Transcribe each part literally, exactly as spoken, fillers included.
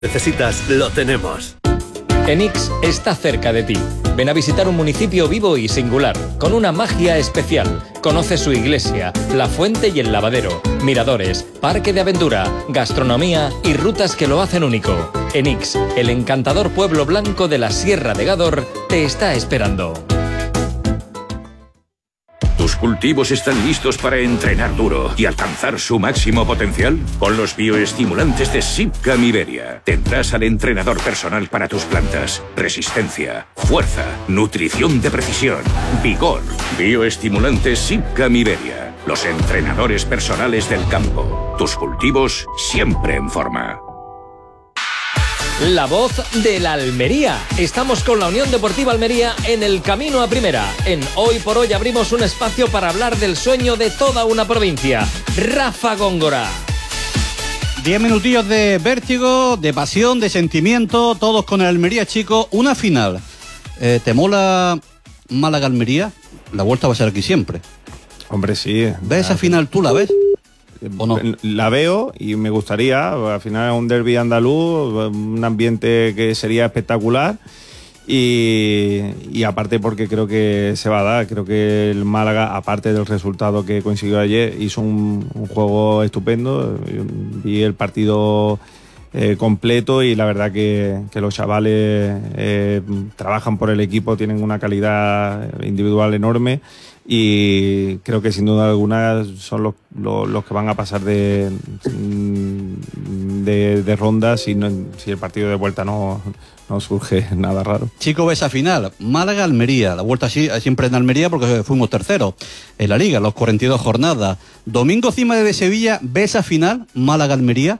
necesitas, lo tenemos. Enix está cerca de ti. Ven a visitar un municipio vivo y singular, con una magia especial. Conoce su iglesia, la fuente y el lavadero, miradores, parque de aventura, gastronomía y rutas que lo hacen único. Enix, el encantador pueblo blanco de la Sierra de Gádor, te está esperando. ¿Tus cultivos están listos para entrenar duro y alcanzar su máximo potencial? Con los bioestimulantes de Sipcam Iberia tendrás al entrenador personal para tus plantas. Resistencia, fuerza, nutrición de precisión, vigor. Bioestimulantes Sipcam Iberia. Los entrenadores personales del campo. Tus cultivos siempre en forma. La voz de la Almería. Estamos con la Unión Deportiva Almería en el camino a primera. En Hoy por Hoy abrimos un espacio para hablar del sueño de toda una provincia. Rafa Góngora. Diez minutillos de vértigo, de pasión, de sentimiento, todos con el Almería, chicos. Una final. Eh, ¿Te mola Málaga-Almería? La vuelta va a ser aquí siempre. Hombre, sí. ¿Ves esa final? ¿Tú la ves? ¿O no? La veo y me gustaría. Al final es un derbi andaluz, un ambiente que sería espectacular y, y aparte porque creo que se va a dar. Creo que el Málaga, aparte del resultado que consiguió ayer, hizo un, un juego estupendo. Vi el partido eh, completo y la verdad que, que los chavales eh, trabajan por el equipo, tienen una calidad individual enorme. Y creo que sin duda alguna son los, los, los que van a pasar de, de, de ronda si, no, si el partido de vuelta no, no surge nada raro. Chico, ves esa final, Málaga-Almería, la vuelta sí, siempre en Almería porque fuimos terceros en la Liga, los cuarenta y dos jornadas. Domingo Cima de Sevilla, ¿ves esa final, Málaga-Almería?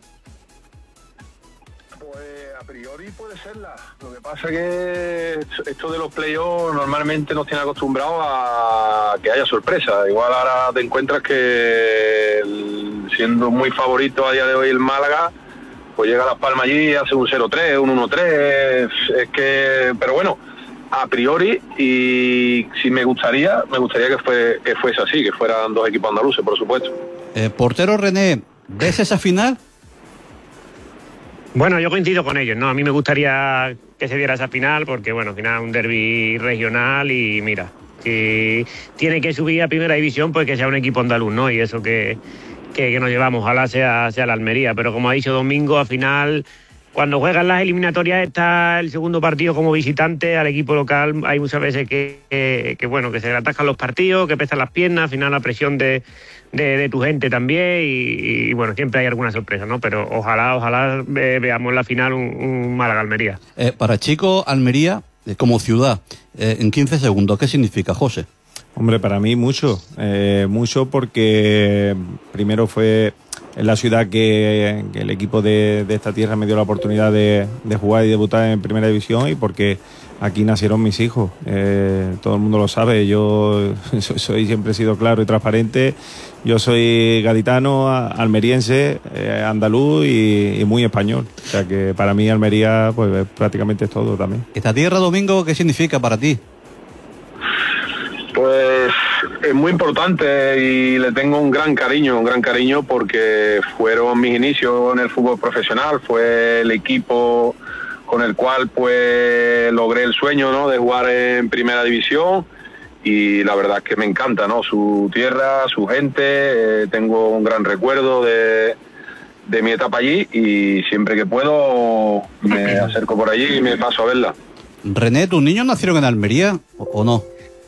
Lo que pasa es que esto de los playoffs normalmente nos tiene acostumbrados a que haya sorpresa. Igual ahora te encuentras que siendo muy favorito a día de hoy el Málaga, pues llega a Las Palmas allí, hace un cero tres, un uno tres, es que, pero bueno, a priori, y si me gustaría, me gustaría que, fue, que fuese así, que fueran dos equipos andaluces, por supuesto. Eh, portero René, ¿ves esa final? Bueno, yo coincido con ellos, ¿no? A mí me gustaría que se diera esa final porque, bueno, al final es un derbi regional y mira, si tiene que subir a primera división, pues que sea un equipo andaluz, ¿no? Y eso que, que, que nos llevamos, ojalá sea, sea la Almería. Pero como ha dicho Domingo, al final, cuando juegan las eliminatorias está el segundo partido como visitante al equipo local. Hay muchas veces que, que, que bueno, que se le atacan los partidos, que pesan las piernas, al final la presión de... De, de tu gente también y, y bueno, siempre hay alguna sorpresa, ¿no? Pero ojalá, ojalá ve, veamos en la final un, un Málaga-Almería. Eh, para Chico, Almería, eh, como ciudad, eh, en quince segundos, ¿qué significa, José? Hombre, para mí mucho, eh, mucho porque primero fue en la ciudad que, que el equipo de, de esta tierra me dio la oportunidad de, de jugar y debutar en primera división y porque aquí nacieron mis hijos, eh, todo el mundo lo sabe, yo soy, soy siempre he sido claro y transparente, yo soy gaditano, almeriense, eh, andaluz y, y muy español, o sea que para mí Almería pues prácticamente es todo también. ¿Esta tierra, Domingo, qué significa para ti? Pues es muy importante y le tengo un gran cariño, un gran cariño porque fueron mis inicios en el fútbol profesional, fue el equipo con el cual pues logré el sueño, ¿no?, de jugar en primera división y la verdad es que me encanta, ¿no?, su tierra, su gente, eh, tengo un gran recuerdo de, de mi etapa allí y siempre que puedo me acerco por allí y me paso a verla. René, ¿tus niños nacieron en Almería o, o no?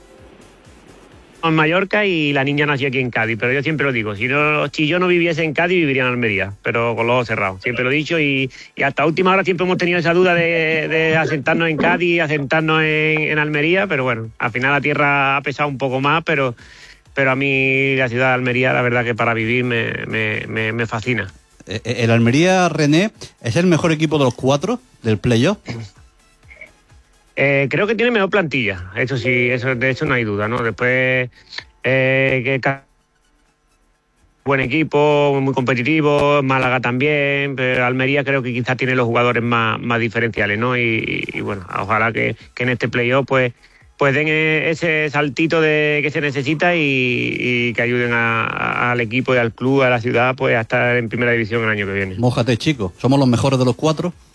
En Mallorca y la niña nació aquí en Cádiz, pero yo siempre lo digo, si, no, si yo no viviese en Cádiz viviría en Almería, pero con los ojos cerrados, siempre lo he dicho y, y hasta última hora siempre hemos tenido esa duda de, de asentarnos en Cádiz, asentarnos en, en Almería, pero bueno, al final la tierra ha pesado un poco más, pero, pero a mí la ciudad de Almería la verdad que para vivir me, me, me, me fascina. ¿El Almería, René, es el mejor equipo de los cuatro del playoff? Eh, creo que tiene mejor plantilla, eso sí, eso de hecho no hay duda, ¿no? Después, eh, que buen equipo, muy competitivo, Málaga también, pero Almería creo que quizás tiene los jugadores más, más diferenciales, ¿no? Y, y bueno, ojalá que, que en este playoff pues, pues den ese saltito de que se necesita y, y que ayuden a, a, al equipo y al club, a la ciudad, pues a estar en primera división el año que viene. Mójate, chicos, ¿somos los mejores de los cuatro?